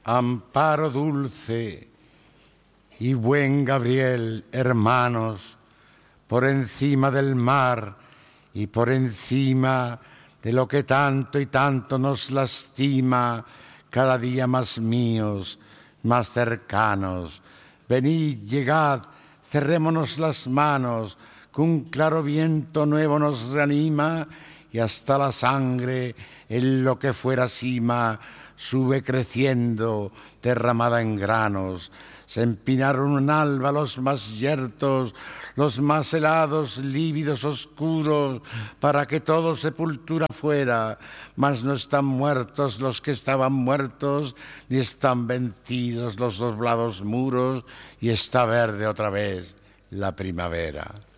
Amparo dulce y buen Gabriel, hermanos, por encima del mar y por encima de lo que tanto y tanto nos lastima, cada día más míos, más cercanos. Venid, llegad, cerrémonos las manos, que un claro viento nuevo nos reanima y hasta la sangre, en lo que fuera cima, sube creciendo, derramada en granos. Se empinaron en alba los más yertos, los más helados, lívidos, oscuros, para que todo sepultura fuera. Mas no están muertos los que estaban muertos, ni están vencidos los doblados muros, y está verde otra vez la primavera.